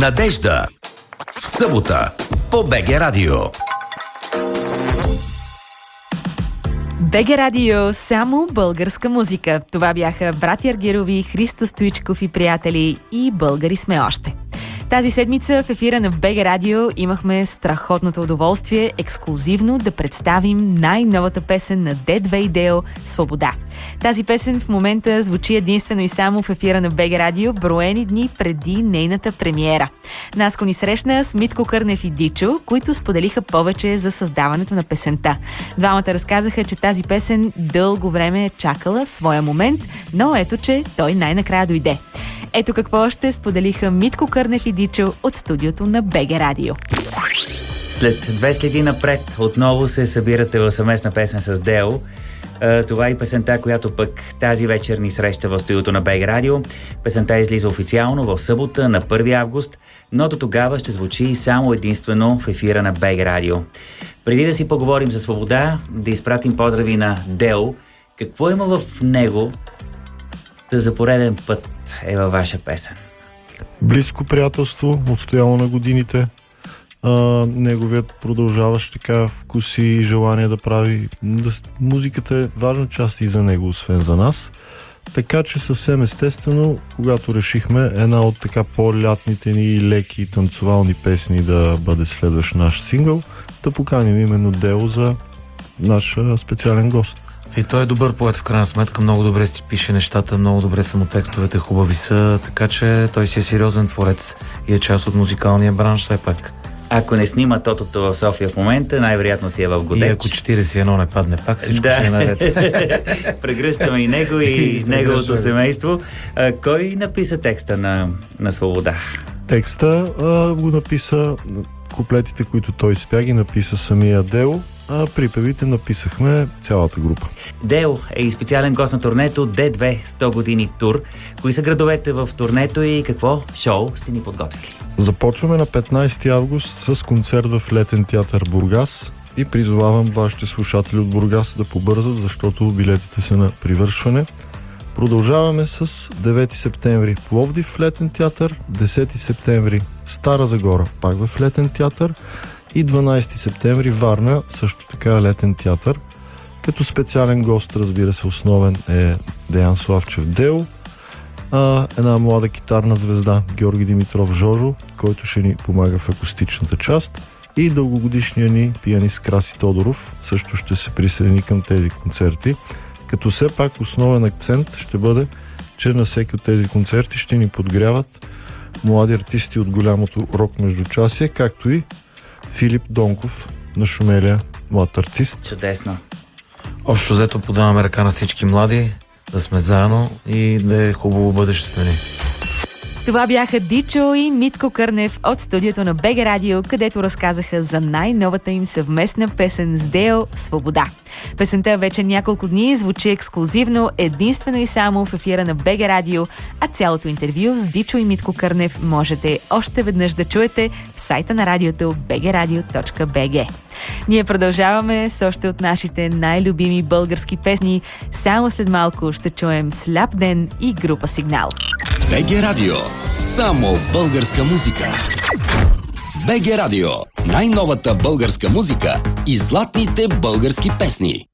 Надежда. В събота по БГ Радио. БГ Радио, само българска музика. Това бяха братя Аргирови, Христо Стоичков и приятели, и българи сме още. Тази седмица в ефира на БГ Радио имахме страхотното удоволствие ексклузивно да представим най-новата песен на D2 и Део «Свобода». Тази песен в момента звучи единствено и само в ефира на БГ Радио, броени дни преди нейната премиера. Наско ни срещна с Митко Кърнев и Дичо, които споделиха повече за създаването на песента. Двамата разказаха, че тази песен дълго време е чакала своя момент, но ето, че той най-накрая дойде. Ето какво ще споделиха Митко Кърнев и Дичо от студиото на БГ Радио. След 2 следи напред отново се събирате в съвместна песен с Део. Това е песента, която пък тази вечер ни среща в студиото на БГ Радио. Песента излиза официално в събота на 1 август, но до тогава ще звучи само единствено в ефира на БГ Радио. Преди да си поговорим за Свобода, да изпратим поздрави на Део. Какво има в него да за пореден път е във ваша песен? Близко приятелство, отстояло на годините. Неговият продължаващ така вкус и желание да прави. Музиката е важна част и за него, освен за нас. Така че съвсем естествено, когато решихме една от така по-лятните ни леки танцовални песни да бъде следващ наш сингъл, да поканим именно Део за наш специален гост. И той е добър поет в крайна сметка, много добре си пише нещата, много добре са му текстовете, хубави са, така че той си е сериозен творец и е част от музикалния бранш все пак. Ако не снима тотото в София в момента, най-вероятно си е в Годеч. И ако 41 не падне пак, всичко ще е наред. Прегръщаме и него и неговото семейство. Кой написа текста на Свобода? Текста го написа, куплетите, които той спя, ги написа самия Део, а припевите написахме цялата група. Део е и специален гост на турнето D2 100 години тур. Кои са градовете в турнето и какво шоу сте ни подготвили? Започваме на 15 август с концерт в Летен театър Бургас и призовавам вашите слушатели от Бургас да побързат, защото билетите са на привършване. Продължаваме с 9 септември Пловдив в Летен театър, 10 септември Стара Загора пак в Летен театър и 12 септември Варна, също така Летен театър. Като специален гост, разбира се, основен е Деян Славчев Део, една млада китарна звезда Георги Димитров Жожо, който ще ни помага в акустичната част, и дългогодишния ни пианист Краси Тодоров също ще се присъедини към тези концерти, като все пак основен акцент ще бъде, че на всеки от тези концерти ще ни подгряват млади артисти от голямото рок междучасие, както и Филип Донков на Шумелия, млад артист. Чудесно. Общо взето подаваме ръка на всички млади, да сме заедно и да е хубаво бъдещето ни. Това бяха Дичо и Митко Кърнев от студиото на БГ Радио, където разказаха за най-новата им съвместна песен с Део «Свобода». Песента вече няколко дни звучи ексклузивно, единствено и само в ефира на БГ Радио, а цялото интервю с Дичо и Митко Кърнев можете още веднъж да чуете в сайта на радиото bgradio.bg. Ние продължаваме с още от нашите най-любими български песни. Само след малко ще чуем «Сляп ден» и група Сигнал. БГ Радио. Само българска музика. БГ Радио. Най-новата българска музика и златните български песни.